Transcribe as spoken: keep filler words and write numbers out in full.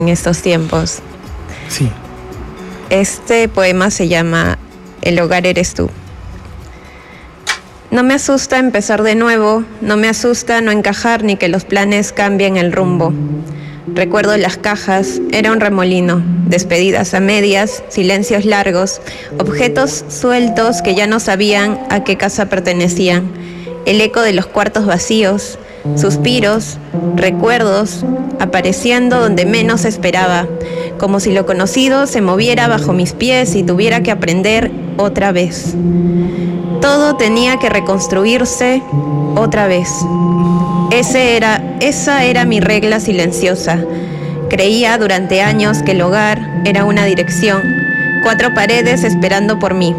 en estos tiempos. Sí. Este poema se llama El hogar eres tú. No me asusta empezar de nuevo, no me asusta no encajar ni que los planes cambien el rumbo. Recuerdo las cajas, era un remolino, despedidas a medias, silencios largos, objetos sueltos que ya no sabían a qué casa pertenecían, el eco de los cuartos vacíos, suspiros, recuerdos, apareciendo donde menos esperaba, como si lo conocido se moviera bajo mis pies y tuviera que aprender otra vez. Todo tenía que reconstruirse otra vez. Ese era, esa era mi regla silenciosa. Creía durante años que el hogar era una dirección, cuatro paredes esperando por mí.